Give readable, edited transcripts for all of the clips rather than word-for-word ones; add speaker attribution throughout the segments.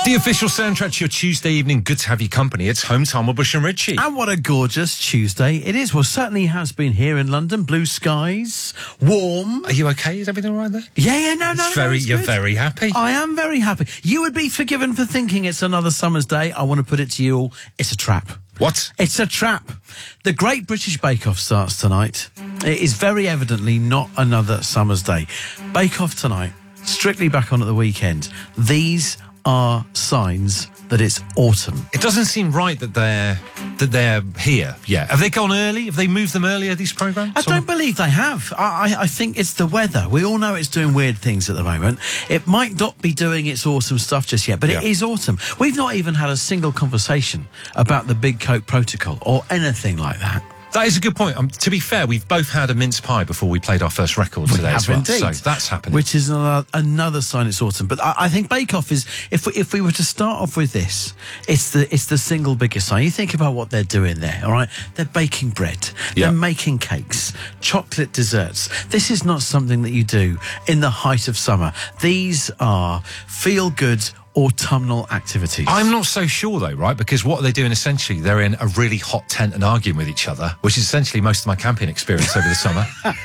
Speaker 1: The official soundtrack to your Tuesday evening. Good to have your company. It's Home Time with Bush and Ritchie.
Speaker 2: And what a gorgeous Tuesday it is. Well, certainly has been here in London. Blue skies, warm.
Speaker 1: Are you okay? Is everything all right there?
Speaker 2: Yeah, no.
Speaker 1: You're very happy.
Speaker 2: I am very happy. You would be forgiven for thinking it's another summer's day. I want to put it to you all. It's a trap.
Speaker 1: What?
Speaker 2: It's a trap. The Great British Bake Off starts tonight. It is very evidently not another summer's day. Bake Off tonight, strictly back on at the weekend. These are signs that it's autumn.
Speaker 1: It doesn't seem right that they're here yet. Have they gone early? Have they moved them earlier, these programmes?
Speaker 2: I don't believe they have. I think it's the weather. We all know it's doing weird things at the moment. It might not be doing its autumn stuff just yet, but it is autumn. We've not even had a single conversation about the Big Coke Protocol or anything like that.
Speaker 1: That is a good point. To be fair, we've both had a mince pie before we played our first record today as well.
Speaker 2: Indeed.
Speaker 1: So that's happening.
Speaker 2: Which is another sign it's autumn. But I think Bake Off is, if we were to start off with this, it's the single biggest sign. You think about what they're doing there, all right? They're baking bread. They're making cakes, chocolate desserts. This is not something that you do in the height of summer. These are feel-good autumnal activities.
Speaker 1: I'm not so sure though, right? Because what are they doing essentially? They're in a really hot tent and arguing with each other, which is essentially most of my camping experience over the summer.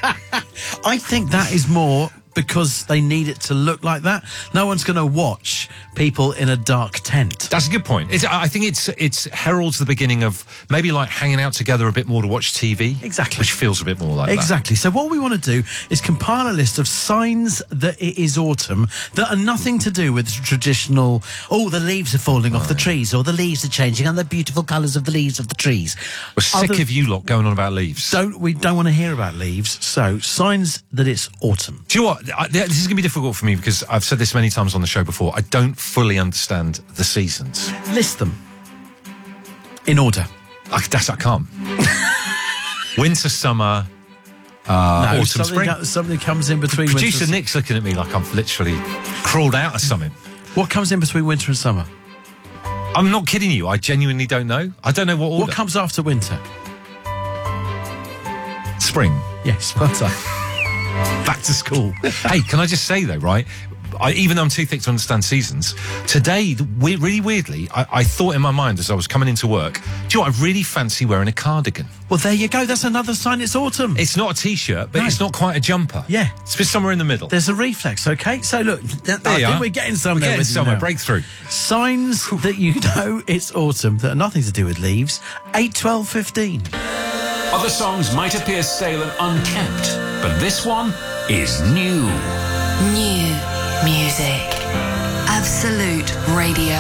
Speaker 2: I think that is more because they need it to look like that. No one's going to watch people in a dark tent.
Speaker 1: That's a good point. I think it's heralds the beginning of maybe like hanging out together a bit more to watch TV.
Speaker 2: Exactly.
Speaker 1: Which feels a bit more like that.
Speaker 2: Exactly. So what we want to do is compile a list of signs that it is autumn that are nothing to do with the traditional, the leaves are falling off the trees, or the leaves are changing and the beautiful colours of the leaves of the trees.
Speaker 1: We're sick of you lot going on about leaves.
Speaker 2: We don't want to hear about leaves. So signs that it's autumn.
Speaker 1: Do you know what? This is going to be difficult for me because I've said this many times on the show before. I don't fully understand the seasons.
Speaker 2: List them in order.
Speaker 1: I can't. Winter, summer, autumn, spring.
Speaker 2: Something comes in between.
Speaker 1: Producer Nick's looking at me like I've literally crawled out of something.
Speaker 2: What comes in between winter and summer?
Speaker 1: I'm not kidding you. I genuinely don't know. I don't know what order.
Speaker 2: What comes after winter?
Speaker 1: Spring.
Speaker 2: Yes, well done.
Speaker 1: Back to school. Hey, can I just say though, right? Even though I'm too thick to understand seasons, today, really weirdly, I thought in my mind as I was coming into work, do you know what? I really fancy wearing a cardigan.
Speaker 2: Well, there you go. That's another sign it's autumn.
Speaker 1: It's not a T-shirt, but it's not quite a jumper.
Speaker 2: Yeah.
Speaker 1: It's just somewhere in the middle.
Speaker 2: There's a reflex, okay? So, look, I think we're getting somewhere.
Speaker 1: We're getting somewhere. Breakthrough.
Speaker 2: Signs that you know it's autumn that are nothing to do with leaves. 8, 12, 15.
Speaker 3: Other songs might appear stale and unkempt, but this one is new.
Speaker 4: New music. Absolute Radio.